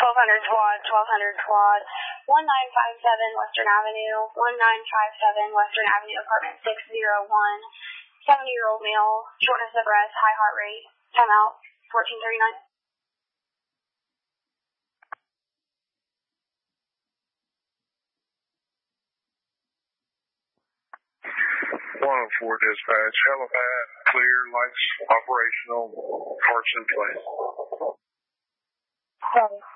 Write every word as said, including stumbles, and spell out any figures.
twelve hundred quad, twelve hundred quad, one nine five seven Western Avenue, one nine five seven Western Avenue, apartment six oh one, seventy-year-old male, shortness of breath, high heart rate, timeout, fourteen thirty-nine. one oh four dispatch, helipad, clear, lights operational, parts in place. Sorry.